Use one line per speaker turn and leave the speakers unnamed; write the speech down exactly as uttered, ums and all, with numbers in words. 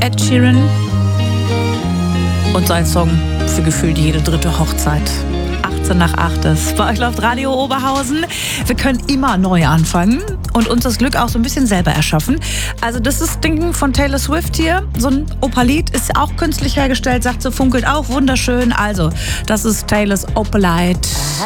Ed Sheeran und sein Song für gefühlt jede dritte Hochzeit. achtzehn nach acht ist bei euch läuft Radio Oberhausen. Wir können immer neu anfangen und uns das Glück auch so ein bisschen selber erschaffen. Also das ist Ding von Taylor Swift hier. So ein Opalit ist auch künstlich hergestellt, sagt sie, funkelt auch wunderschön. Also das ist Taylors Opalite.